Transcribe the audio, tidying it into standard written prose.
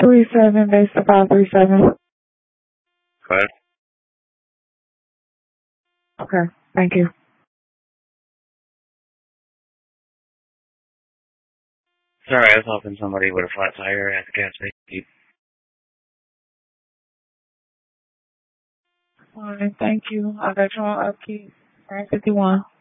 37 based to 537. Go ahead. Okay, thank you. Sorry, I was helping somebody with a flat tire at the gas station. Fine, thank you. I got you on upkeep. 951.